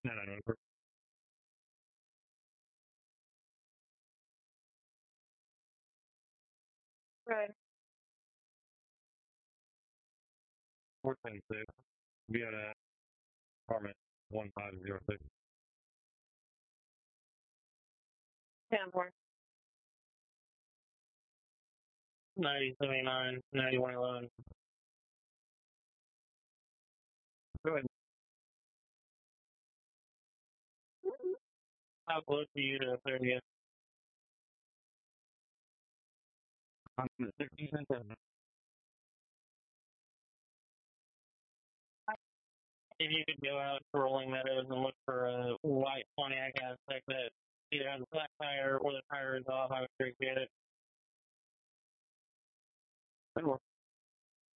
No. Right. 410-6. Be at apartment 1506. 10-4. 9079, 9111. Go ahead. How close are you to 30th? I'm at 16. If you could go out to Rolling Meadows and look for a white Pontiac Aztek that either has a flat tire or the tire is off, I would appreciate it.